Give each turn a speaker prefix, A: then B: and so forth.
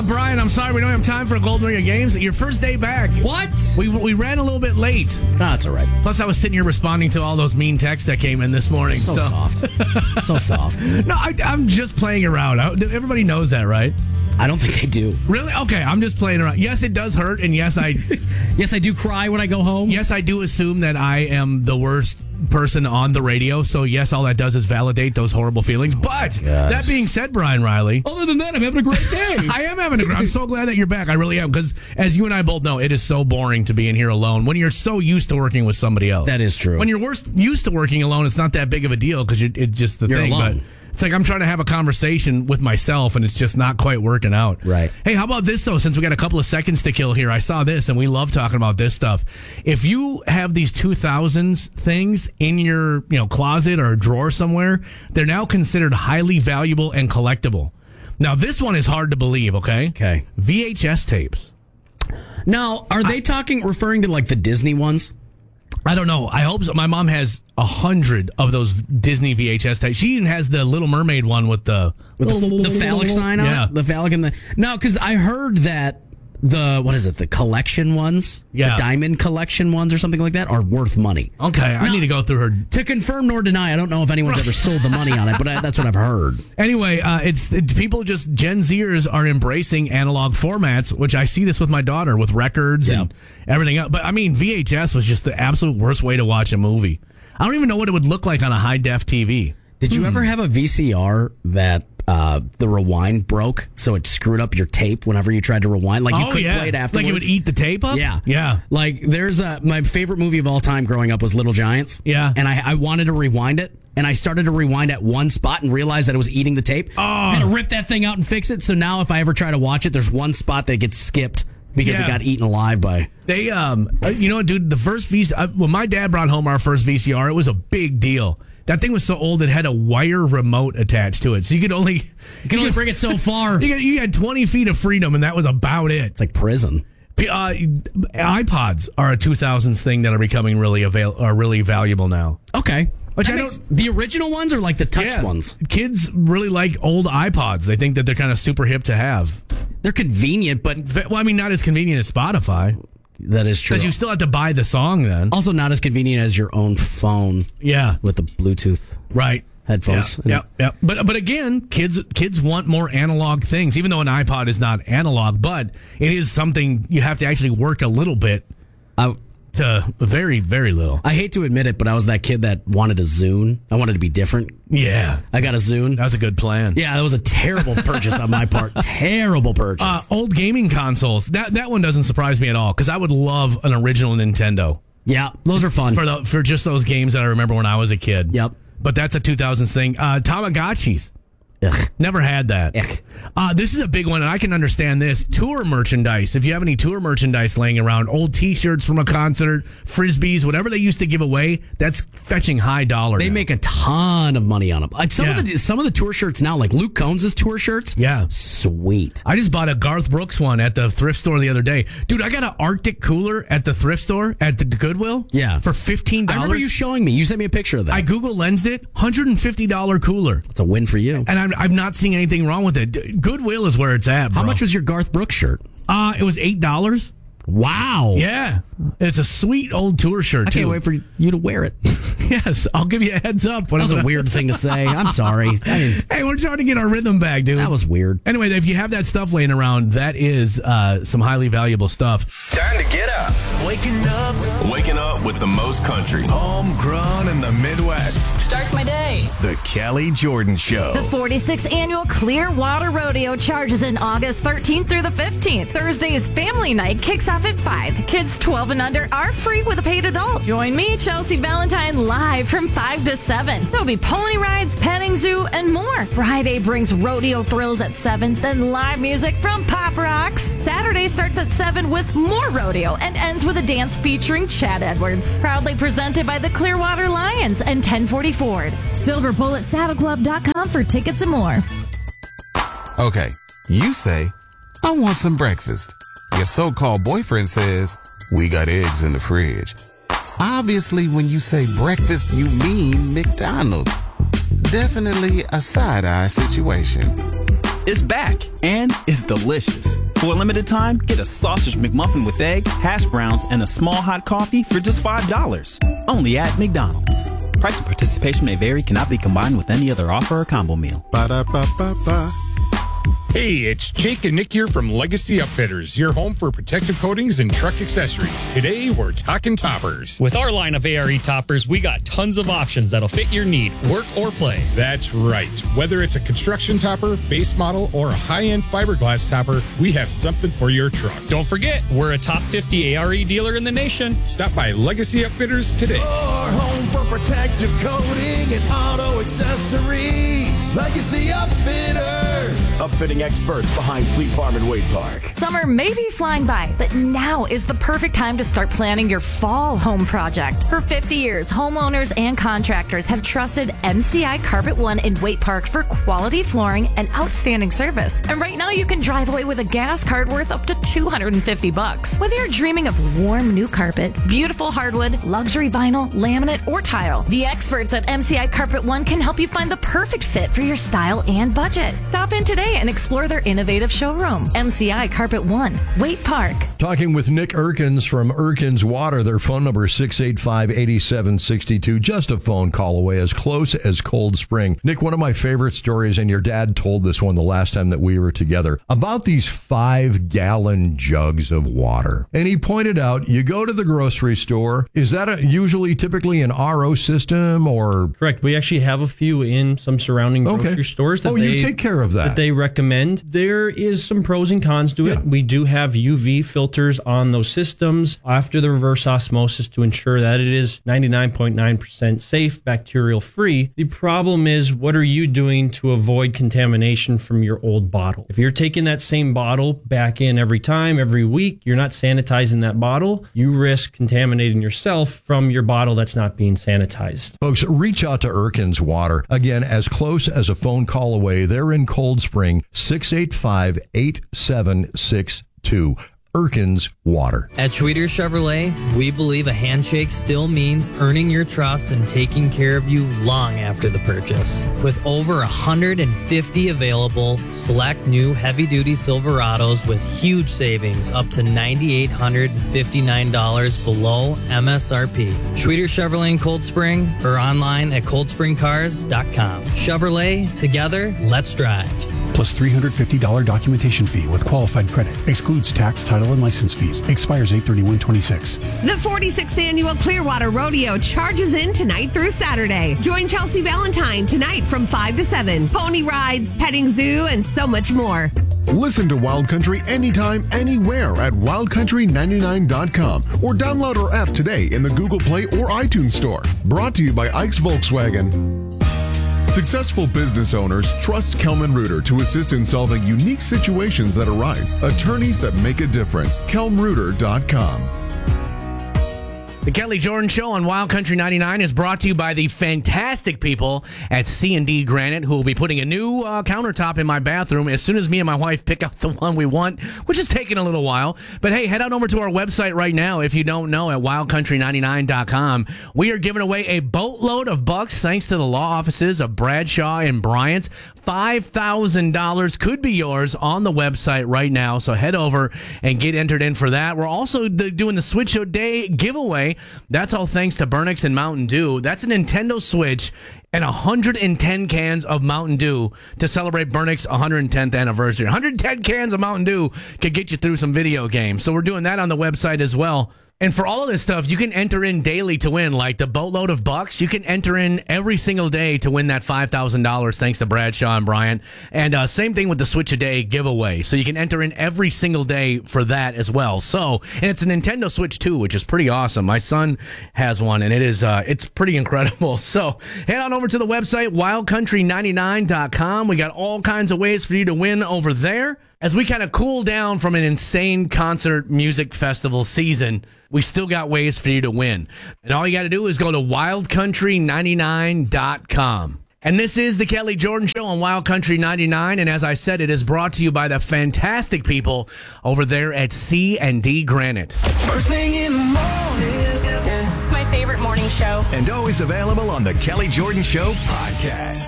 A: Brian, I'm sorry we don't have time for a Golden Ring of Games. Your first day back.
B: What?
A: We ran a little bit late.
B: That's all right.
A: Plus, I was sitting here responding to all those mean texts that came in this morning.
B: So soft. So soft.
A: No, I'm just playing around. Everybody knows that, right?
B: I don't think they do.
A: Really? Okay, I'm just playing around. Yes, it does hurt, and yes, I
B: do cry when I go home.
A: Yes, I do assume that I am the worst person on the radio, so yes, all that does is validate those horrible feelings. But that being said, Brian Riley,
B: other than that, I'm having a great day.
A: I am having a great. I'm so glad that you're back. I really am, because as you and I both know, it is so boring to be in here alone when you're so used to working with somebody else.
B: That is true.
A: When you're used to working alone, it's not that big of a deal because it's just the thing.
B: Alone.
A: But it's like I'm trying to have a conversation with myself, and it's just not quite working out.
B: Right.
A: Hey, how about this, though? Since we got a couple of seconds to kill here, I saw this, and we love talking about this stuff. If you have these 2000s things in your closet or drawer somewhere, they're now considered highly valuable and collectible. Now, this one is hard to believe, okay?
B: Okay.
A: VHS tapes.
B: Now, are they referring to like the Disney ones?
A: I don't know. I hope so. My mom has 100 of those Disney VHS tapes. She even has the Little Mermaid one with the
B: phallic sign on it?
A: Yeah.
B: The phallic and the... No, because I heard that the collection ones, the diamond collection ones or something like that, are worth money.
A: Okay, I need to go through her.
B: To confirm nor deny, I don't know if anyone's ever sold the money on it, but that's what I've heard.
A: Anyway, people Gen Zers are embracing analog formats, which I see this with my daughter with records and everything else. But I mean, VHS was just the absolute worst way to watch a movie. I don't even know what it would look like on a high-def TV.
B: Did you ever have a VCR that the rewind broke, so it screwed up your tape whenever you tried to rewind? Like, you couldn't play it afterwards?
A: Like, it would eat the tape up?
B: Yeah.
A: Yeah.
B: Like, there's my favorite movie of all time growing up was Little Giants.
A: Yeah.
B: And I wanted to rewind it, and I started to rewind at one spot and realized that it was eating the tape.
A: Oh.
B: I had to rip that thing out and fix it, so now if I ever try to watch it, there's one spot that gets skipped because it got eaten alive by...
A: They, dude, the first VCR... when my dad brought home our first VCR, it was a big deal. That thing was so old it had a wire remote attached to it, so you could only
B: bring it so far.
A: You had 20 feet of freedom, and that was about it.
B: It's like prison.
A: iPods are a 2000s thing that are becoming really valuable now.
B: Okay.
A: Which
B: the original ones or like the touch ones?
A: Kids really like old iPods. They think that they're kind of super hip to have.
B: They're convenient, but...
A: Well, I mean, not as convenient as Spotify.
B: That is true.
A: Because you still have to buy the song then.
B: Also not as convenient as your own phone.
A: Yeah.
B: With the Bluetooth.
A: Right.
B: Headphones.
A: Yeah. But again, kids want more analog things, even though an iPod is not analog, but it is something you have to actually work a little bit to very, very little.
B: I hate to admit it, but I was that kid that wanted a Zune. I wanted to be different.
A: Yeah.
B: I got a Zune.
A: That was a good plan.
B: Yeah, that was a terrible purchase on my part. Terrible purchase.
A: Old gaming consoles. That one doesn't surprise me at all, because I would love an original Nintendo.
B: Yeah, those are fun.
A: For just those games that I remember when I was a kid.
B: Yep.
A: But that's a 2000s thing. Tamagotchis.
B: Ugh.
A: Never had that. This is a big one, and I can understand this. Tour merchandise. If you have any tour merchandise laying around, old T-shirts from a concert, Frisbees, whatever they used to give away, that's fetching high dollar.
B: They make a ton of money on them. Like some of the tour shirts now, like Luke Combs' tour shirts.
A: Yeah.
B: Sweet.
A: I just bought a Garth Brooks one at the thrift store the other day. Dude, I got an Arctic cooler at the thrift store at the Goodwill.
B: Yeah.
A: For $15.
B: I remember you showing me. You sent me a picture of that.
A: I Google Lensed it. $150 cooler.
B: It's a win for you.
A: And I'm not seeing anything wrong with it. Goodwill is where it's at, bro.
B: How much was your Garth Brooks shirt?
A: It was $8.
B: Wow.
A: Yeah. It's a sweet old tour shirt, too.
B: I can't wait for you to wear it.
A: Yes, I'll give you a heads up.
B: That was a weird thing to say. I'm sorry.
A: Hey, we're trying to get our rhythm back, dude.
B: That was weird.
A: Anyway, if you have that stuff laying around, that is some highly valuable stuff.
C: Time to get up. Waking up with the most country. Homegrown in the Midwest.
D: Starts my day.
C: The Kelly Jordan Show.
D: The 46th Annual Clearwater Rodeo charges in August 13th through the 15th. Thursday's Family Night kicks off at 5. Kids 12 and under are free with a paid adult. Join me, Chelsea Valentine, live from 5 to 7. There'll be pony rides, petting zoo, and more. Friday brings rodeo thrills at 7, then live music from Pop Rocks. Saturday starts at 7 with more rodeo and ends with a dance featuring Chad Edwards. Proudly presented by the Clearwater Lions and 1040 Ford. SilverBulletSaddleClub.com for tickets and more.
E: Okay, you say, I want some breakfast. Your so-called boyfriend says, we got eggs in the fridge. Obviously, when you say breakfast, you mean McDonald's. Definitely a side-eye situation.
F: is back and is delicious. For a limited time, get a sausage McMuffin with egg, hash browns, and a small hot coffee for just $5. Only at McDonald's. Price and participation may vary, cannot be combined with any other offer or combo meal.
E: Ba-da-ba-ba-ba.
G: Hey, it's Jake and Nick here from Legacy Upfitters, your home for protective coatings and truck accessories. Today, we're talking toppers.
H: With our line of ARE toppers, we got tons of options that'll fit your need, work or play.
G: That's right. Whether it's a construction topper, base model, or a high-end fiberglass topper, we have something for your truck.
H: Don't forget, we're a top 50 ARE dealer in the nation.
G: Stop by Legacy Upfitters today.
I: Your home for protective coating and auto accessories. Legacy Upfitters. Upfitting experts behind Fleet Farm and Wade Park.
D: Summer may be flying by, but now is the perfect time to start planning your fall home project. For 50 years, homeowners and contractors have trusted MCI Carpet One in Wade Park for quality flooring and outstanding service. And right now you can drive away with a gas card worth up to $250. Whether you're dreaming of warm new carpet, beautiful hardwood, luxury vinyl, laminate, or tile, the experts at MCI Carpet One can help you find the perfect fit for your style and budget. Stop in today and explore their innovative showroom. MCI Carpet One, Wade Park.
J: Talking with Nick Erkins from Erkins Water. Their phone number is 685-8762. Just a phone call away, as close as Cold Spring. Nick, one of my favorite stories, and your dad told this one the last time that we were together, about these 5-gallon jugs of water. And he pointed out, you go to the grocery store. Is that typically an RO system or?
K: Correct. We actually have a few in some surrounding grocery stores.
J: You take care of that.
K: That they recommend. There is some pros and cons to it. We do have UV filters on those systems after the reverse osmosis to ensure that it is 99.9% safe, bacterial free. The problem is, what are you doing to avoid contamination from your old bottle? If you're taking that same bottle back in every time, every week, you're not sanitizing that bottle, you risk contaminating yourself from your bottle that's not being sanitized.
J: Folks, reach out to Erkins Water. Again, as close as a phone call away. They're in Cold Spring, 685-8762. Erkins Water.
L: At Schweeder Chevrolet, we believe a handshake still means earning your trust and taking care of you long after the purchase. With over 150 available, select new heavy-duty Silverados with huge savings up to $9,859 below MSRP. Schweeder Chevrolet in Cold Spring or online at coldspringcars.com. Chevrolet, together, let's drive.
M: Plus $350 documentation fee with qualified credit. Excludes tax, title, and license fees. Expires 8/31/26.
N: The 46th Annual Clearwater Rodeo charges in tonight through Saturday. Join Chelsea Valentine tonight from 5 to 7. Pony rides, petting zoo, and so much more.
O: Listen to Wild Country anytime, anywhere at wildcountry99.com or download our app today in the Google Play or iTunes Store. Brought to you by Ike's Volkswagen. Successful business owners trust Kelman Reuter to assist in solving unique situations that arise. Attorneys that make a difference. KelmReuter.com.
A: The Kelly Jordan Show on Wild Country 99 is brought to you by the fantastic people at C&D Granite, who will be putting a new countertop in my bathroom as soon as me and my wife pick out the one we want, which is taking a little while. But hey, head on over to our website right now if you don't know, at wildcountry99.com. We are giving away a boatload of bucks thanks to the law offices of Bradshaw and Bryant. $5,000 could be yours on the website right now, so head over and get entered in for that. We're also doing the Switch Show Day giveaway. That's all thanks to Burnix and Mountain Dew. That's a Nintendo Switch and 110 cans of Mountain Dew to celebrate Burnix 110th anniversary. 110 cans of Mountain Dew could get you through some video games. So we're doing that on the website as well. And for all of this stuff, you can enter in daily to win, like the boatload of bucks. You can enter in every single day to win that $5,000 thanks to Bradshaw and Bryant. And same thing with the Switch a Day giveaway. So you can enter in every single day for that as well. So, and it's a Nintendo Switch 2, which is pretty awesome. My son has one, and it's pretty incredible. So head on over to the website, wildcountry99.com. We got all kinds of ways for you to win over there. As we kind of cool down from an insane concert music festival season, we still got ways for you to win. And all you got to do is go to wildcountry99.com. And this is the Kelly Jordan Show on Wild Country 99. And as I said, it is brought to you by the fantastic people over there at C&D Granite.
I: First thing in the morning.
P: My favorite morning show.
C: And always available on the Kelly Jordan Show podcast.